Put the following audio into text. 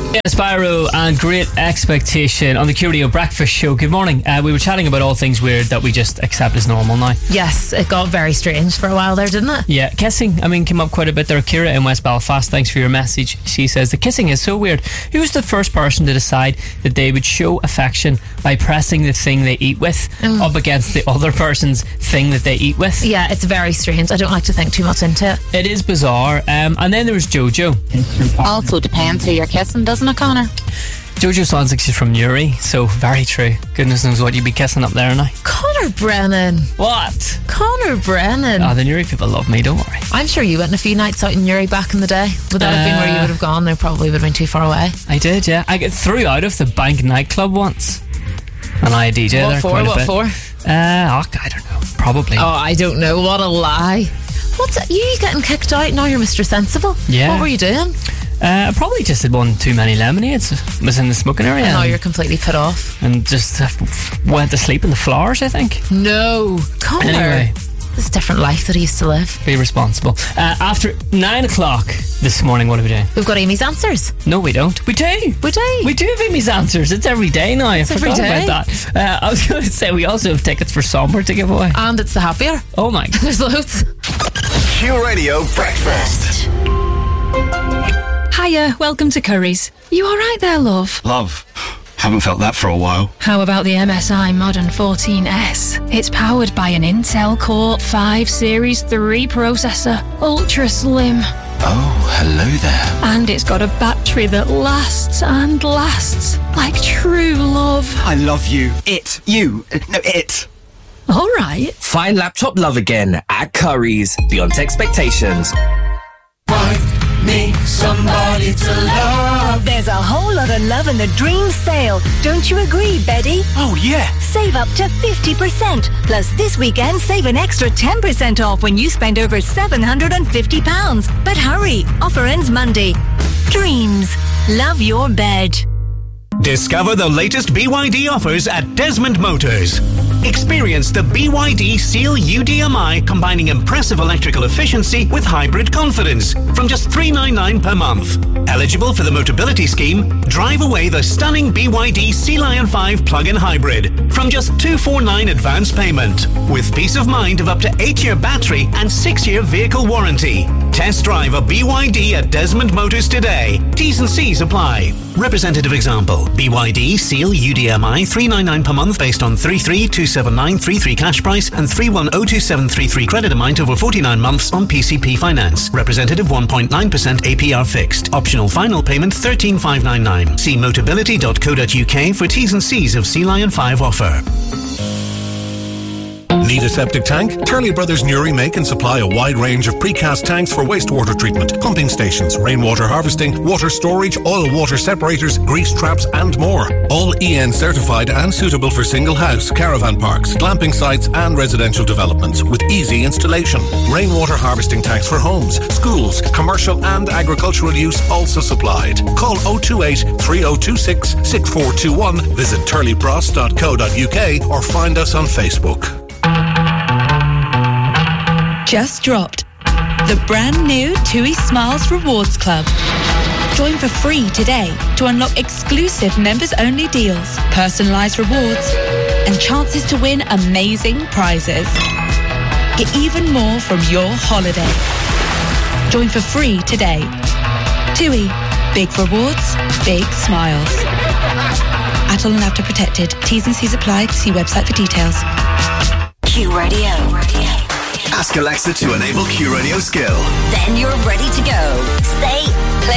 Spyro and Great Expectation on the Q Radio Breakfast Show. Good morning. We were chatting about all things weird that we just accept as normal now. Yes, it got very strange for a while there, didn't it? Yeah, kissing, came up quite a bit there. Kira in West Belfast, thanks for your message. She says, the kissing is so weird. Who's the first person to decide that they would show affection by pressing the thing they eat with up against the other person's thing that they eat with? Yeah, it's very strange. I don't like to think too much into it. It is bizarre. And then there was Jojo. Also depends who you're kissing, doesn't it, Connor? Jojo sounds like she's from Newry, so very true. Goodness knows what you'd be kissing up there now. Connor Brennan. What? Connor Brennan. The Newry people love me, don't worry. I'm sure you went on a few nights out in Newry back in the day. Would that have been where you would have gone? They probably would have been too far away. I did, yeah. I threw out of the Bank nightclub once. And I DJ there quite a bit. What for? I don't know. Probably. Oh, I don't know. What a lie. What's it? You getting kicked out? Now you're Mr. Sensible. Yeah. What were you doing? I probably just had one too many lemonades. Was in the smoking area. And now you're completely put off. And just went to sleep in the flowers, I think. No. Connor. Anyway. This is a different life that he used to live. Be responsible. After 9 o'clock this morning, what are we doing? We've got Amy's Answers. No, we don't. We do. We do. We do have Amy's Answers. It's every day now. I forgot about that. I was going to say we also have tickets for Somber to give away. And it's the happier. Oh my God. There's loads. Q Radio Breakfast. Hiya, welcome to Curry's. You alright there, love? Love. Haven't felt that for a while. How about the MSI Modern 14S? It's powered by an Intel Core 5 Series 3 processor, ultra slim. Oh, hello there. And it's got a battery that lasts and lasts, like true love. I love you. It. You. No, it. Alright. Find laptop love again at Curry's. Beyond expectations. Need somebody to love. There's a whole lot of love in the Dream Sale. Don't you agree, Betty? Oh, yeah. Save up to 50%. Plus, this weekend, save an extra 10% off when you spend over £750. But hurry, offer ends Monday. Dreams. Love your bed. Discover the latest BYD offers at Desmond Motors. Experience the BYD Seal UDMI combining impressive electrical efficiency with hybrid confidence from just $399 per month. Eligible for the Motability Scheme, drive away the stunning BYD Sea Lion 5 plug-in hybrid from just $249 advance payment. With peace of mind of up to 8-year battery and 6-year vehicle warranty. Test drive a BYD at Desmond Motors today. T's and C's apply. Representative example. BYD Seal UDMI $399 per month based on 33,279.33 cash price and 31,027.33 credit amount over 49 months on PCP finance. Representative 1.9% APR fixed. Optional final payment $13,599. See motability.co.uk for T's and C's of Sea Lion 5 offer. Need a septic tank? Turley Brothers Newry make and supply a wide range of precast tanks for wastewater treatment, pumping stations, rainwater harvesting, water storage, oil water separators, grease traps and more. All EN certified and suitable for single house, caravan parks, glamping sites and residential developments with easy installation. Rainwater harvesting tanks for homes, schools, commercial and agricultural use also supplied. Call 028 3026 6421, visit turleybros.co.uk or find us on Facebook. Just dropped the brand new TUI Smiles Rewards Club. Join for free today to unlock exclusive members-only deals, personalised rewards, and chances to win amazing prizes. Get even more from your holiday. Join for free today. TUI. Big rewards, big smiles. Adult and after protected. T's and C's apply. See website for details. Q Radio. Ask Alexa to enable Q Radio skill. Then you're ready to go. Say, play